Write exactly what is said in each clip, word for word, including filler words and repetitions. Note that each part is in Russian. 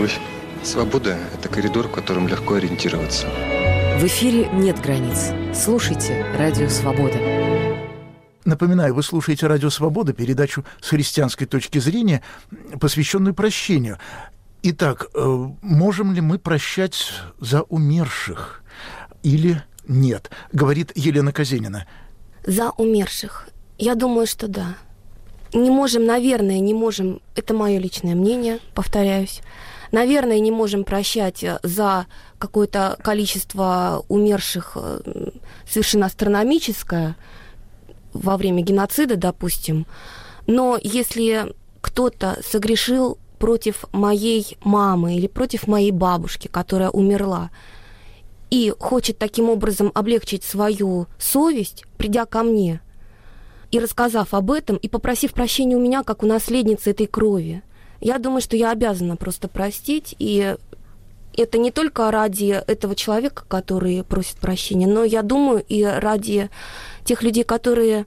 любовь. Свобода – это коридор, в котором легко ориентироваться. В эфире «Нет границ». Слушайте «Радио Свобода». Напоминаю, вы слушаете «Радио Свобода», передачу с христианской точки зрения, посвященную прощению. Итак, можем ли мы прощать за умерших или нет? Говорит Елена Казенина. За умерших. Я думаю, что да. Не можем, наверное, не можем, это мое личное мнение, повторяюсь, наверное, не можем прощать за какое-то количество умерших совершенно астрономическое во время геноцида, допустим. Но если кто-то согрешил против моей мамы или против моей бабушки, которая умерла, и хочет таким образом облегчить свою совесть, придя ко мне и рассказав об этом, и попросив прощения у меня, как у наследницы этой крови, я думаю, что я обязана просто простить, и это не только ради этого человека, который просит прощения, но я думаю и ради тех людей, которые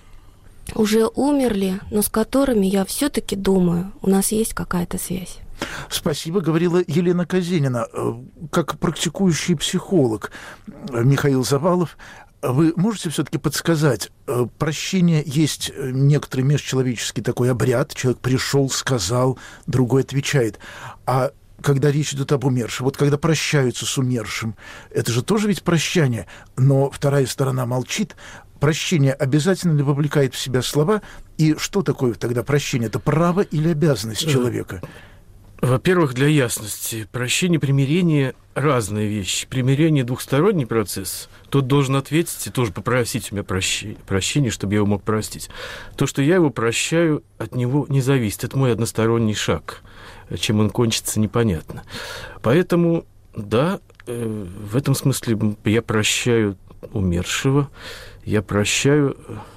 уже умерли, но с которыми я все-таки думаю, у нас есть какая-то связь. Спасибо, говорила Елена Казенина. Как практикующий психолог Михаил Завалов, вы можете все-таки подсказать, прощение есть некоторый межчеловеческий такой обряд, человек пришел, сказал, другой отвечает, а когда речь идет об умершем, вот когда прощаются с умершим, это же тоже ведь прощание, но вторая сторона молчит. Прощение обязательно ли вовлекает в себя слова, и что такое тогда прощение? Это право или обязанность человека? Во-первых, для ясности, прощение и примирение – разные вещи. Примирение – двухсторонний процесс. Тот должен ответить и тоже попросить у меня прощения, прощения, чтобы я его мог простить. То, что я его прощаю, от него не зависит. Это мой односторонний шаг. Чем он кончится, непонятно. Поэтому, да, в этом смысле я прощаю умершего, я прощаю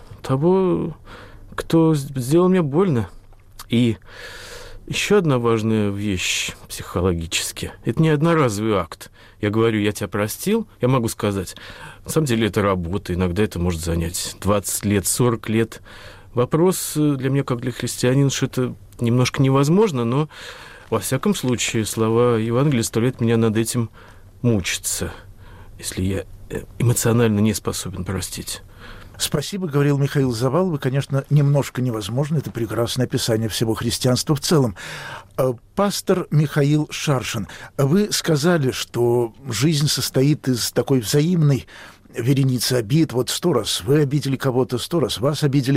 того, кто сделал мне больно. И еще одна важная вещь психологически. Это не одноразовый акт. Я говорю, я тебя простил, я могу сказать. На самом деле это работа, иногда это может занять двадцать лет, сорок лет. Вопрос для меня, как для христианина, что это немножко невозможно, но во всяком случае слова Евангелия заставляют меня над этим мучиться, если я эмоционально не способен простить. Спасибо, говорил Михаил Завалов. Конечно, немножко невозможно. Это прекрасное описание всего христианства в целом. Пастор Михаил Шаршин, вы сказали, что жизнь состоит из такой взаимной вереницы обид. Вот сто раз вы обидели кого-то, сто раз вас обидели.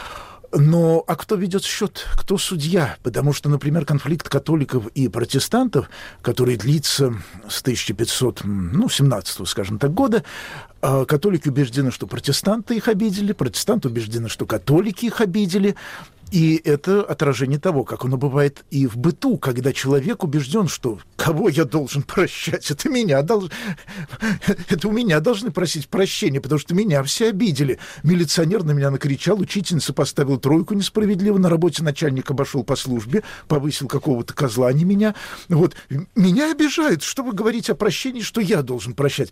Но а кто ведет счет? Кто судья? Потому что, например, конфликт католиков и протестантов, который длится с тысяча пятьсот семнадцатого, скажем так, года, католики убеждены, что протестанты их обидели, протестанты убеждены, что католики их обидели. И это отражение того, как оно бывает и в быту, когда человек убежден, что кого я должен прощать, это меня должен, это у меня должны просить прощения, потому что меня все обидели. Милиционер на меня накричал, учительница поставила тройку несправедливо, на работе начальник обошел по службе, повысил какого-то козла, а не меня. Вот. Меня обижают, что вы говорите о прощении, что я должен прощать.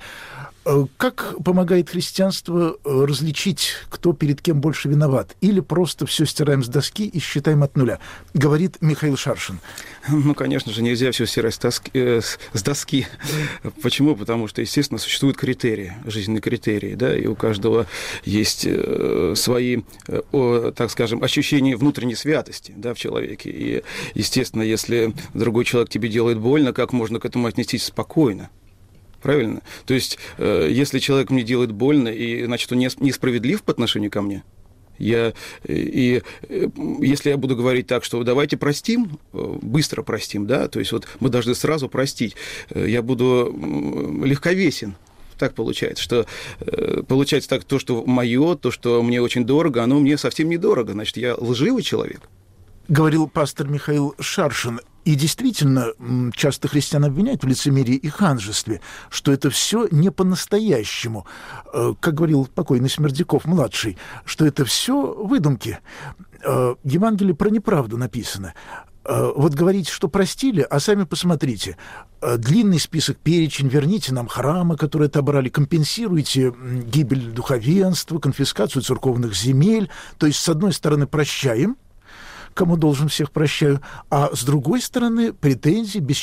Как помогает христианство различить, кто перед кем больше виноват? Или просто все стираем с доски и считаем от нуля? Говорит Михаил Шаршин. Ну, конечно же, нельзя все стирать с доски. Э, с доски. Почему? Потому что, естественно, существуют критерии, жизненные критерии, да, и у каждого есть э, свои, э, так скажем, ощущения внутренней святости, да, в человеке. И, естественно, если другой человек тебе делает больно, как можно к этому отнестись спокойно? Правильно? То есть, э, если человек мне делает больно, и, значит, он несправедлив по отношению ко мне, я, и, и если я буду говорить так, что давайте простим, быстро простим, да, то есть вот мы должны сразу простить, я буду легковесен. Так получается, что получается так, то, что мое, то, что мне очень дорого, оно мне совсем недорого, значит, я лживый человек. Говорил пастор Михаил Шаршин. И действительно, часто христиан обвиняют в лицемерии и ханжестве, что это все не по-настоящему. Как говорил покойный Смердяков-младший, что это все выдумки. Евангелие про неправду написано. Вот говорите, что простили, а сами посмотрите. Длинный список, перечень, верните нам храмы, которые отобрали, компенсируйте гибель духовенства, конфискацию церковных земель. То есть, с одной стороны, прощаем, кому должен, всех прощаю, а с другой стороны, претензии,